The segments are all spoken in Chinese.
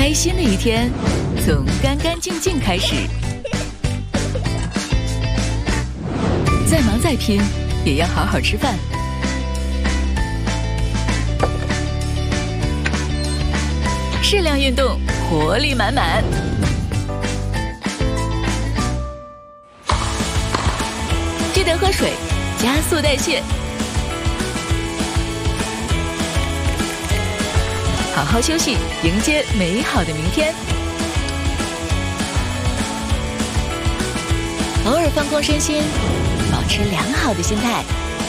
开心的一天从干干净净开始，再忙再拼也要好好吃饭。适量运动，活力满满。记得喝水，加速代谢。好好休息，迎接美好的明天。偶尔放空身心，保持良好的心态。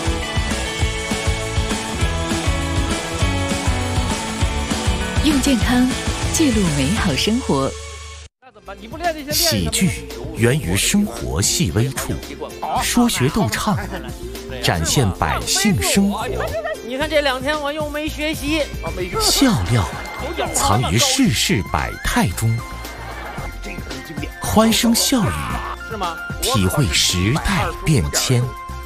用健康记录美好生活。 喜剧源于生活细微处，说学逗唱，展现百姓生活。 你看这2天我又没学习， 笑料藏于世事百态中，欢声笑语体会时代变迁。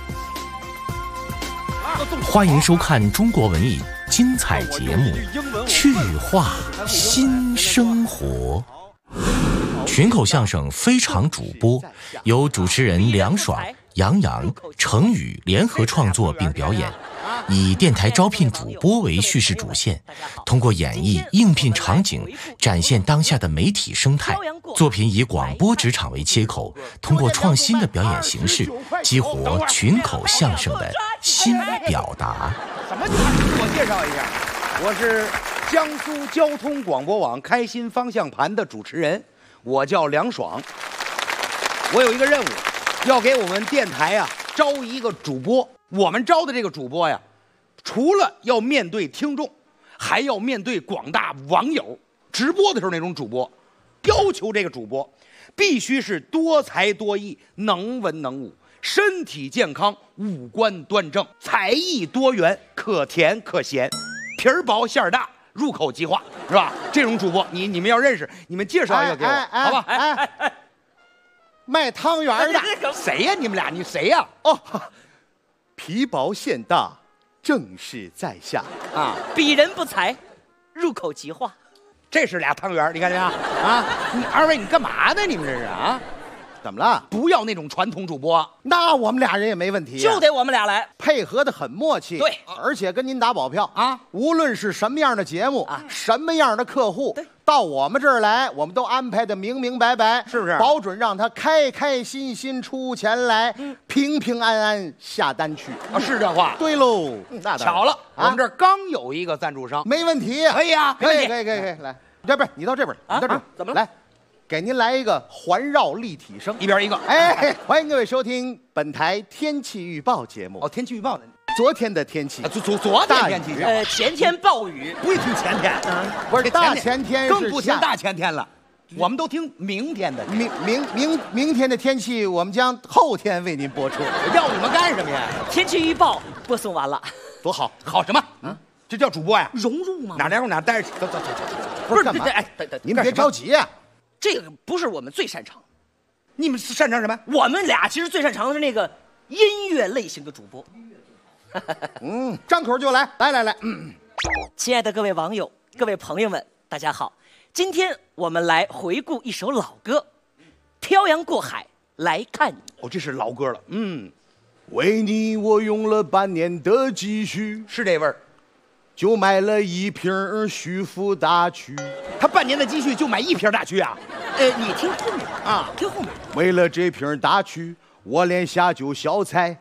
欢迎收看中国文艺精彩节目《趣话新生活》。群口相声非常主播由主持人梁爽、杨洋、程宇联合创作并表演，以电台招聘主播为叙事主线，通过演绎应聘场景展现当下的媒体生态。作品以广播职场为切口，通过创新的表演形式激活群口相声的新表达。 什么？自我介绍一下，我是江苏交通广播网开心方向盘的主持人，我叫梁爽。我有一个任务，要给我们电台啊招一个主播。我们招的这个主播呀，除了要面对听众，还要面对广大网友。直播的时候那种主播，要求这个主播必须是多才多艺、能文能武，身体健康，五官端正，才艺多元，可甜可咸，皮儿薄馅儿大，入口即化，是吧？这种主播你们要认识，你们介绍一个给我，好吧？ 卖汤圆的谁呀？你们俩，你谁呀？ 哦，皮薄馅大，正是在下啊！ 鄙人不才，入口即化。 这是俩汤圆，你看见啊？二位你干嘛呢？你们这是啊？ 怎么了？ 不要那种传统主播， 那我们俩人也没问题， 就得我们俩来， 配合的很默契。 对， 而且跟您打保票啊， 无论是什么样的节目啊，什么样的客户，到我们这儿来，我们都安排的明明白白， 是不是？ 保准让他开开心心出钱来，平平安安下单去啊，是这话。 对喽， 那巧了，我们这儿刚有一个赞助商， 没问题， 可以啊， 可以，来，这不是你到这边，你到这边， 怎么了？ 来。给您来一个环绕立体声， 一边一个。 哎，欢迎各位收听本台天气预报节目。 哦，天气预报的， 昨天的天气， 昨天天气， 前天暴雨， 不会听前天， 不是大前天， 更不听大前天了，我们都听明天的。 明天的天气，我们将后天为您播出。 要你们干什么呀？ 天气预报播送完了， 多好，好什么？这叫主播呀？ 融入吗？ 哪来哪待着，走， 不是干嘛？您别着急呀。 这个不是我们最擅长， 你们擅长什么？ 我们俩其实最擅长的是那个音乐类型的主播。 张口就来，来。 亲爱的各位网友、各位朋友们，大家好！今天我们来回顾一首老歌，《漂洋过海来看你》。 哦，这是老歌了。 为你我用了半年的积蓄， 是这味儿。 就买了一瓶徐福大曲， 他半年的积蓄就买一瓶大曲啊？ 你听后面啊，听后面。 为了这瓶大曲，我连下酒小菜